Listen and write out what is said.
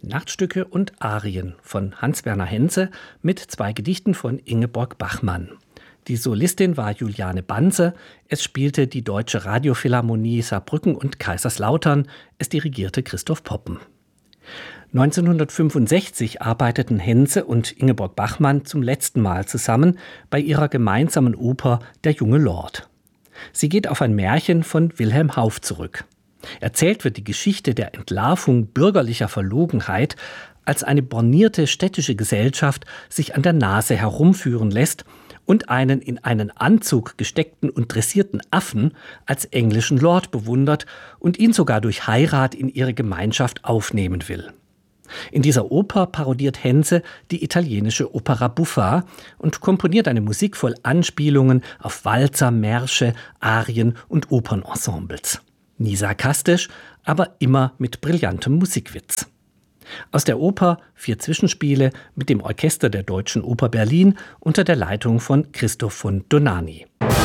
Nachtstücke und Arien von Hans-Werner Henze mit 2 Gedichten von Ingeborg Bachmann. Die Solistin war Juliane Banse, es spielte die Deutsche Radiophilharmonie Saarbrücken und Kaiserslautern, es dirigierte Christoph Poppen. 1965 arbeiteten Henze und Ingeborg Bachmann zum letzten Mal zusammen bei ihrer gemeinsamen Oper Der junge Lord. Sie geht auf ein Märchen von Wilhelm Hauff zurück. Erzählt wird die Geschichte der Entlarvung bürgerlicher Verlogenheit, als eine bornierte städtische Gesellschaft sich an der Nase herumführen lässt und einen in einen Anzug gesteckten und dressierten Affen als englischen Lord bewundert und ihn sogar durch Heirat in ihre Gemeinschaft aufnehmen will. In dieser Oper parodiert Henze die italienische Opera buffa und komponiert eine Musik voll Anspielungen auf Walzer, Märsche, Arien und Opernensembles. Nie sarkastisch, aber immer mit brillantem Musikwitz. Aus der Oper 4 Zwischenspiele mit dem Orchester der Deutschen Oper Berlin unter der Leitung von Christoph von Donani.